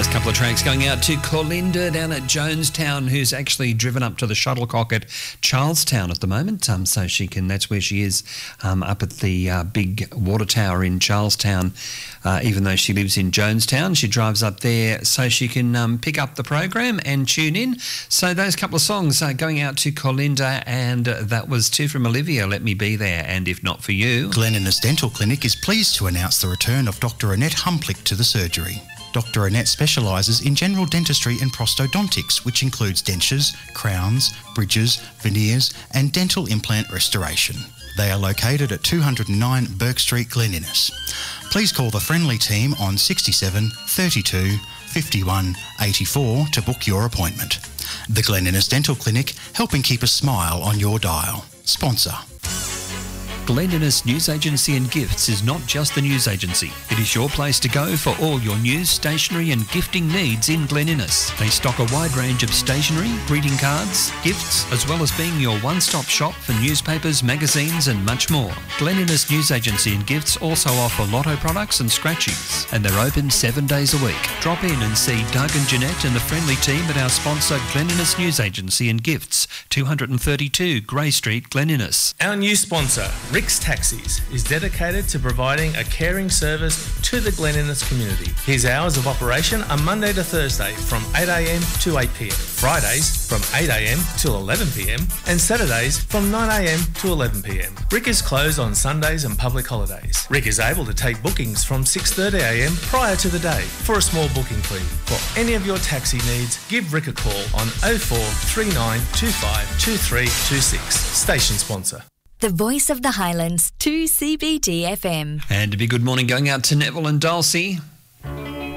Those couple of tracks going out to Corlinda down at Jonestown, who's actually driven up to the Shuttlecock at Charlestown at the moment. So she can, that's where she is, up at the big water tower in Charlestown. Even though she lives in Jonestown, she drives up there so she can pick up the program and tune in. So those couple of songs going out to Corlinda, and that was two from Olivia, Let Me Be There, and If Not For You. Glen Innes Dental Clinic is pleased to announce the return of Dr. Annette Humplick to the surgery. Dr. Annette specialises in general dentistry and prosthodontics, which includes dentures, crowns, bridges, veneers and dental implant restoration. They are located at 209 Burke Street, Glen Innes. Please call the friendly team on 67 32 51 84 to book your appointment. The Glen Innes Dental Clinic, helping keep a smile on your dial. Sponsor. Glen Innes News Agency and Gifts is not just the news agency. It is your place to go for all your news, stationery and gifting needs in Glen Innes. They stock a wide range of stationery, greeting cards, gifts, as well as being your one-stop shop for newspapers, magazines and much more. Glen Innes News Agency and Gifts also offer lotto products and scratchies, and they're open 7 days a week. Drop in and see Doug and Jeanette and the friendly team at our sponsor Glen Innes News Agency and Gifts, 232 Grey Street, Glen Innes. Our new sponsor, Rick's Taxis, is dedicated to providing a caring service to the Glen Innes community. His hours of operation are Monday to Thursday from 8am to 8pm, Fridays from 8am till 11pm and Saturdays from 9am to 11pm. Rick is closed on Sundays and public holidays. Rick is able to take bookings from 6:30am prior to the day for a small booking fee. For any of your taxi needs, give Rick a call on 0439 25 2326. Station sponsor. The Voice of the Highlands, 2CBD FM. And a big good morning going out to Neville and Dulcie.